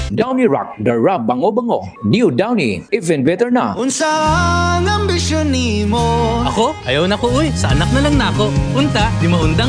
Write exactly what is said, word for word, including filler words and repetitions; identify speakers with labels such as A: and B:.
A: Downy Rock, the rub bango-bango. New Downy, even better na.
B: Unsa ang ambisyon nimo?
C: Ako? Ayaw na ko uy. Sa anak na lang na ako. Unta, di maundang